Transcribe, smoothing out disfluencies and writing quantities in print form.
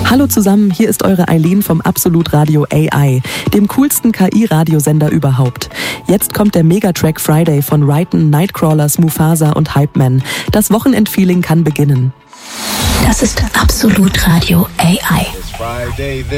Hallo zusammen, hier ist eure Eileen vom Absolut Radio AI, dem coolsten KI-Radiosender überhaupt. Jetzt kommt der Megatrack Friday von Ryten, Nightcrawlers, Mufasa und Hypeman. Das Wochenendfeeling kann beginnen. Das ist Absolut Radio AI.